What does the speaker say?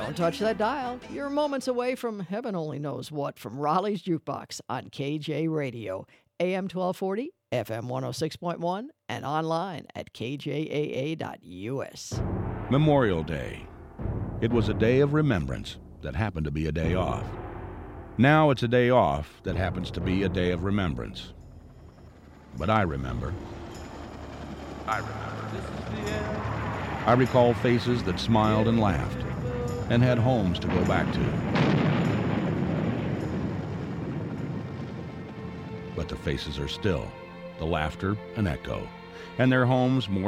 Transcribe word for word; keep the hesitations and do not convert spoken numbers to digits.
Don't touch that dial. You're moments away from heaven only knows what from Raleigh's Jukebox on K J Radio, A M twelve forty, F M one oh six point one, and online at k j a a dot u s. Memorial Day. It was a day of remembrance that happened to be a day off. Now it's a day off that happens to be a day of remembrance. But I remember. I remember. I recall faces that smiled and laughed and had homes to go back to. But the faces are still, the laughter an echo, and their homes more